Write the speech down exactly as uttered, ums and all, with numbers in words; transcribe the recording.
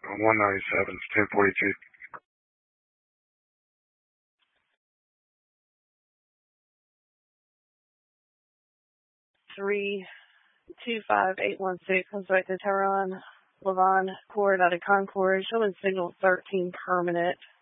one ninety-seven, ten forty-two. three two five eight one six, I'm sorry, to Tehran, Levon, Court out of Concord, showing signal thirteen permanent.